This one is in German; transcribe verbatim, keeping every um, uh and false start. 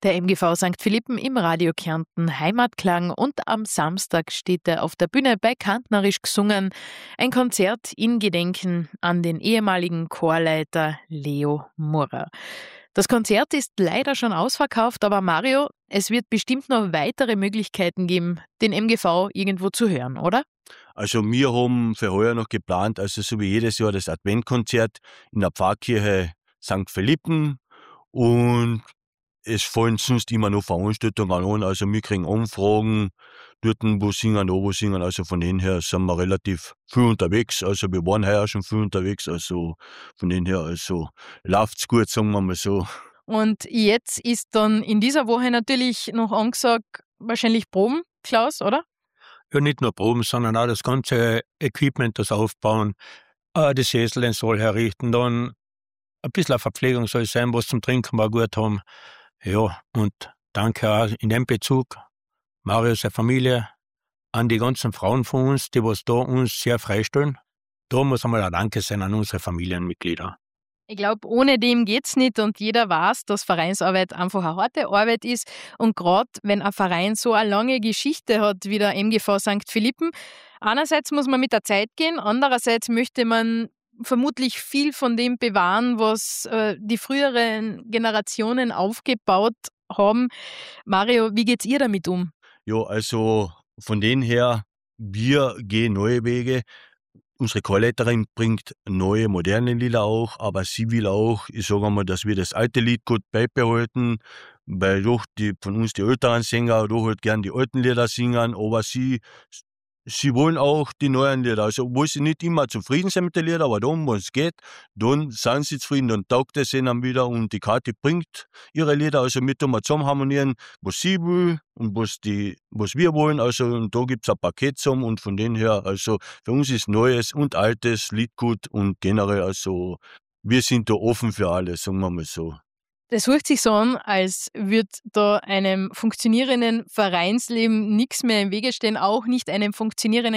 Der M G V Sankt Philippen im Radio Kärnten Heimatklang und am Samstag steht er auf der Bühne bei Kärntnerisch gesungen. Ein Konzert in Gedenken an den ehemaligen Chorleiter Leo Murrer. Das Konzert ist leider schon ausverkauft, aber Mario, es wird bestimmt noch weitere Möglichkeiten geben, den M G V irgendwo zu hören, oder? Also wir haben für heuer noch geplant, also so wie jedes Jahr das Adventkonzert in der Pfarrkirche Sankt Philippen, und es fallen sonst immer noch Veranstaltungen an, also wir kriegen Anfragen, dort wo singen, da wo singen, also von denen her sind wir relativ viel unterwegs, also wir waren heuer schon viel unterwegs, also von denen her, also läuft's gut, sagen wir mal so. Und jetzt ist dann in dieser Woche natürlich noch angesagt, wahrscheinlich Proben, Klaus, oder? Ja, nicht nur Proben, sondern auch das ganze Equipment, das Aufbauen, äh, die Sessel in Saal herrichten, dann ein bisschen Verpflegung soll sein, was zum Trinken wir gut haben. Ja, und danke auch in dem Bezug Mario, seine Familie, an die ganzen Frauen von uns, die was da uns sehr freistellen. Da muss einmal ein Danke sein an unsere Familienmitglieder. Ich glaube, ohne dem geht's nicht und jeder weiß, dass Vereinsarbeit einfach eine harte Arbeit ist. Und gerade wenn ein Verein so eine lange Geschichte hat wie der M G V Sankt Philippen, einerseits muss man mit der Zeit gehen, andererseits möchte man vermutlich viel von dem bewahren, was äh, die früheren Generationen aufgebaut haben. Mario, wie geht's ihr damit um? Ja, also von denen her, wir gehen neue Wege. Unsere Chorleiterin bringt neue, moderne Lieder auch, aber sie will auch, ich sage einmal, dass wir das alte Lied gut beibehalten, weil doch die von uns die älteren Sänger doch halt gern die alten Lieder singen, aber sie, sie wollen auch die neuen Lieder. Also obwohl sie nicht immer zufrieden sind mit den Liedern, aber dann, wenn es geht, dann sind sie zufrieden, dann taugt es ihnen wieder und die Kathi bringt ihre Lieder, also mit tun wir zusammen harmonieren, was sie will und was, die, was wir wollen, also und da gibt es ein Paket zusammen und von denen her, also für uns ist neues und altes Lied gut und generell, also wir sind da offen für alles, sagen wir mal so. Das hört sich so an, als würde da einem funktionierenden Vereinsleben nichts mehr im Wege stehen, auch nicht einem funktionierenden